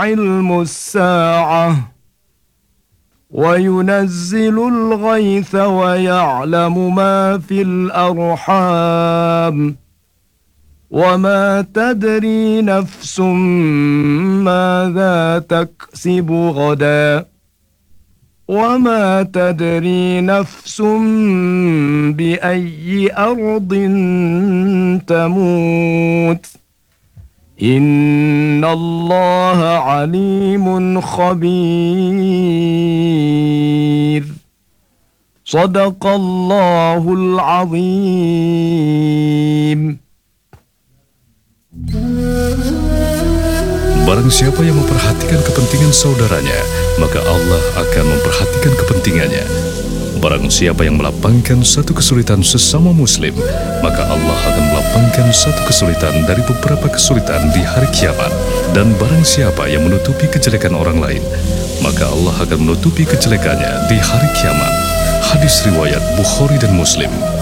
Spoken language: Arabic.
علم الساعة وينزل الغيث ويعلم ما في الأرحام وما تدري نفس ماذا تكسب غدا وما تدري نفس بأي أرض تموت إن الله عليم خبير صدق الله العظيم. Barang siapa yang memperhatikan kepentingan saudaranya, maka Allah akan memperhatikan kepentingannya. Barang siapa yang melapangkan satu kesulitan sesama muslim, maka Allah akan melapangkan satu kesulitan dari beberapa kesulitan di hari kiamat. Dan barang siapa yang menutupi kejelekan orang lain, maka Allah akan menutupi kejelekannya di hari kiamat. Hadis riwayat Bukhari dan Muslim.